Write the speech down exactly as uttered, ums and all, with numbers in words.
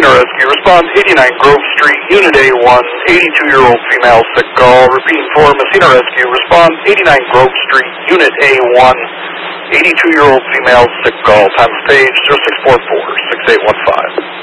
Messina Rescue. Response eighty-nine Grove Street, Unit A one, eighty-two-year-old female, sick call. Repeating for Messina Rescue. Response eighty-nine Grove Street, Unit A one, eighty-two-year-old female, sick call. Time of page zero six four four, six eight one five.